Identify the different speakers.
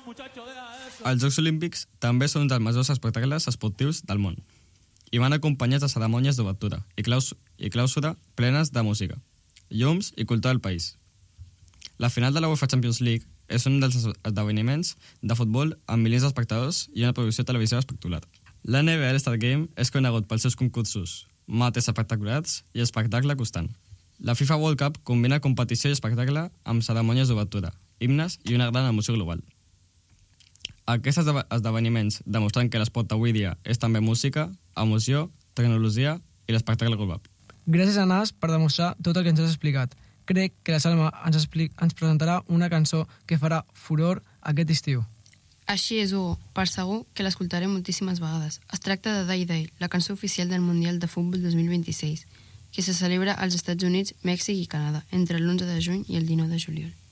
Speaker 1: Els Jocs Olímpics també són un dels majors espectacles esportius del món i van acompanyats de cerimònies d'obertura i clausura plenes de música, llums i cultura del país. La final de la UEFA Champions League és un dels esdeveniments de futbol amb milions d'espectadors i una producció televisiva espectacular. La NBA All-Star Game és conegut pels seus concursos, mates espectaculars i espectacle constant. La FIFA World Cup combina competició i espectacle amb cerimònies d'obertura, himnes i una gran emoció global. Aquests esdeveniments demostren que l'esport avui dia és també música, emoció, tecnologia i l'espectacle global.
Speaker 2: Gràcies, Anas, per demostrar tot el que ens has explicat. Crec que la Salma ens presentarà una cançó que farà furor aquest estiu.
Speaker 3: Així és, Hugo. Per segur que l'escoltaré moltíssimes vegades. Es tracta de Day Day, la cançó oficial del Mundial de Futbol 2026, que se celebra als Estats Units, Mèxic i Canadà entre l'11 de juny i el 19 de juliol.